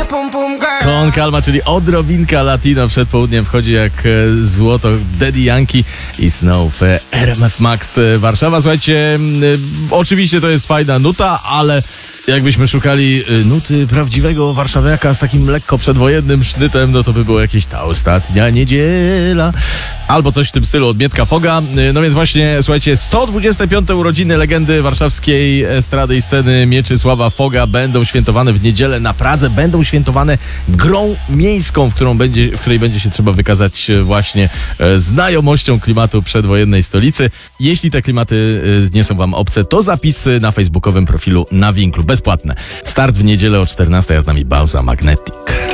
Con Calma, czyli odrobinka latino przed południem wchodzi jak złoto. Daddy Yankee i Snow w RMF Max Warszawa. Słuchajcie, oczywiście to jest fajna nuta, ale jakbyśmy szukali nuty prawdziwego warszawiaka z takim lekko przedwojennym sznytem, no to by było jakieś Ta ostatnia niedziela albo coś w tym stylu od Mietka Foga. No więc właśnie, słuchajcie, 125. urodziny legendy warszawskiej estrady i sceny Mieczysława Foga będą świętowane w niedzielę na Pradze. Będą świętowane grą miejską, w której będzie się trzeba wykazać właśnie znajomością klimatu przedwojennej stolicy. Jeśli te klimaty nie są wam obce, to zapisy na facebookowym profilu Na Winklu. Bezpłatne. Start w niedzielę o 14:00, a z nami Bauza Magnetic.